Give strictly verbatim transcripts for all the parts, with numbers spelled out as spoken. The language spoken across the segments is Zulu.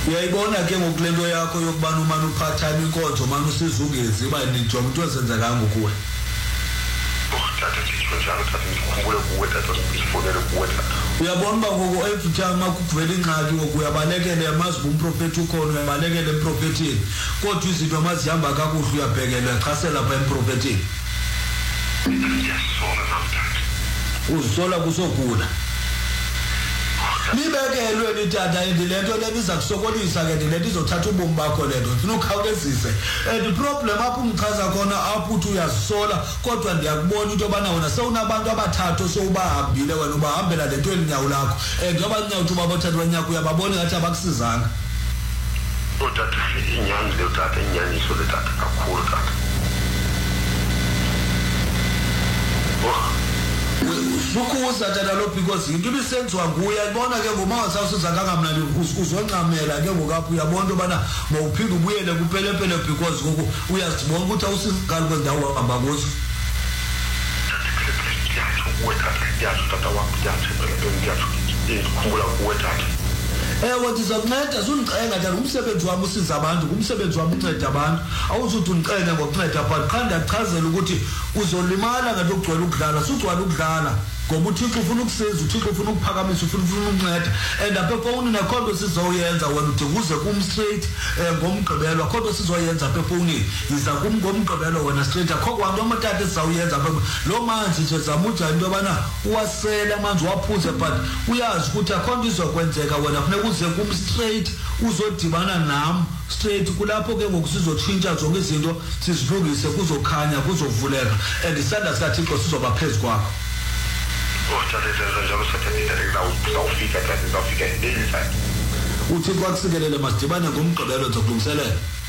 uyayibona ke ngokulento yakho yokubana umane uphathana inkonzo manje usizungezi ba nijonga into ezenzeka ngokuwe tata sitho njalo tata ngikhumbule kuwe tata ngifonele kuwe tata uyabona ba ngoku every time akuvela ingxaki ngokuyabalekela yamazi umprofeti ukhona uyabalekela emprofetini kodwa izinto amazihamba kakuhle uyabhekela uyachasela lapha emprofetini ngiyasola namhlanje uzisola kusogula nibekelwe nitata endilento lebiza kusokolisa ke ndilento izothatha ubomi bakho lento ufuna ukhawulezise and problem apho umchaza khona apho uthi uyazisola kodwa ndiyakubona into bana wena sewunabantu abathathu sowubahambile wena ubahambela lento elinyawo lakho and abanyawo uthi babathathu banyaka uyababona ngathi abakusizanga utata inyani le utata inyaniso le tata kakhulu tata ukuza tata lo because into ibisenziwa nguye uyabona ke ngoma wasawusiza kangamnandi uzoncamela ke ngokapho uyabona into bana mawuphinde ubuyele kupelepele because ngoku uyazibona ukuthi awusizikali kwendawo hamba kuzo kuwe tata yazo tata wakho yathembela ngiyathi ngikhumbula kuwe tata ewe ndizokunceda zundicenga tata umsebenzi wami usiza abantu umsebenzi wami unceda abantu awuzuthi undicenga ngokunceda but qha ndiyachazela ukuthi uzolimala ngathi ugcwele ukudlala sugcwele ukudlala ngoba uThixo ufuna ukusiza uThixo ufuna ukuphakamisa ufuna ufuna ukunceda and apha efowuni nekhonto sizoyenza wena udivuze kum straight ngomgqibelo khonto sizoyenza apha efowunini yiza kum ngomgqibelo wena straight akho kwanto amatata sizawuyenza apha lo manje nje zamuja into bana uwasela manje waphuze but uyazi ukuthi akhonto izokwenzeka wena kufuneka uze kum straight uzodibana nam straight kulapho ke ngokusizotshintsha zonke izinto sizilungise kuzokhanya kuzovuleka and isandla sikaThixo sizoba phezulu kwakho utata njalo sathatha la uzawufika tata uzawufika endlini uThixo akusikelele masidibane ngomgqibelo zokulungiselela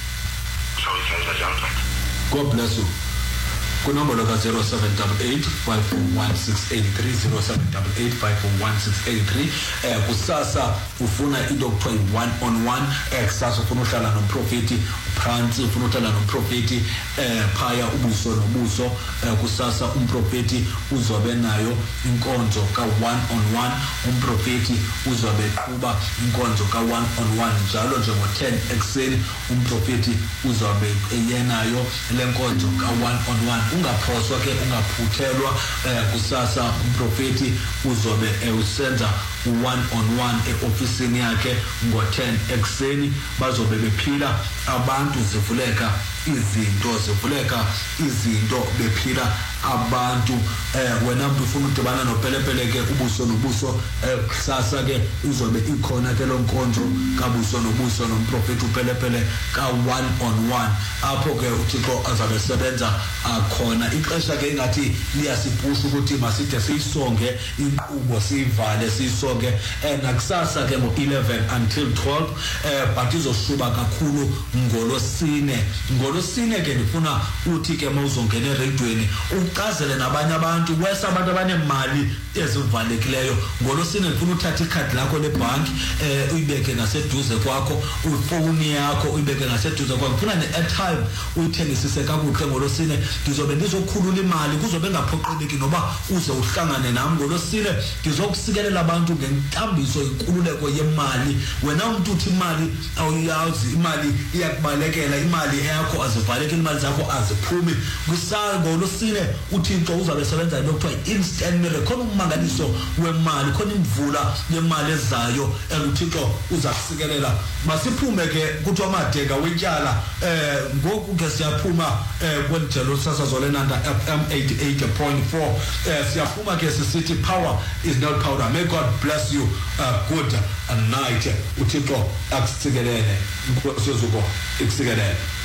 sawusenza njalo tata God bless you kunombolo ka zero seven eight eight five four one six eight three zero seven eight eight five four one six eight three eh kusasa ufuna into okuthiwa one on one eh kusasa ufuna uhlala nomprofeti phansi ufuna uhlala nomprofeti eh phaya ubuso nobuso eh kusasa umprofeti uzobe nayo inkonzo ka one on one umprofeti uzobe qhuba inkonzo ka one on one njalo nje ngo ten ekseni umprofeti uzobe eyenayo lenkonzo ka one on one ungaphoswa ke ungaphuthelwa eh kusasa umprofeti uzobe eusenza one on one eofisini yakhe ngo ten ekseni bazobe bephila abantu zivuleka izinto zivuleka izinto bephila abantu eh wena mntu ufuna udibana nopelepele ke ubuso nobuso eh kusasa ke uzobe ikhona ke lo nkonzo kabuso nobuso nomprofeti upelepele ka one on one apho ke uThixo azabe sebenza akhona ixesha ke ingathi liyasipusha ukuthi maside siyisonge inkqubo sivale siyisonge eh nakusasa ke ngo eleven until twelve eh but izoshuba kakhulu ngolosine ngolosine ke ndifuna uthi ke mawuzongena eradweni ucazele nabanye abantu wesa abantu abanemali ezivalekileyo ngolosine ndifuna uthatha ikhadi lakho lebhanki eh uyibeke ngaseduze kwakho ufoni yakho uyibeke ngaseduze kwakho ufuna ne-airtime uyithengisise kakuhle ngolosine ndizobe ndizokhulula imali kuzobe ngaphoqeleki noba uze uhlangane nami ngolosine ndizokusikelela abantu ngenkambiso inkululeko yemali wena umuntu uthi imali awuyazi imali iyakubalekela imali yakho azivalekile imali zakho aziphumi kwisango ngolosine uThixo uzabe sebenza into okuthiwa instant miracle khona umangaliso wemali khona imvula yemali ezayo uThixo uzakusikelela masiphume ke kuthiwa amadeka wetyala eh ngoku ke siyaphuma eh kwelijelo sasazo lenanda F M eighty-eight point four eh siyaphuma ke sisithi power is not powder. May God bless you uh, good night uThixo akusikelele inkosi yozuko ikusikelele.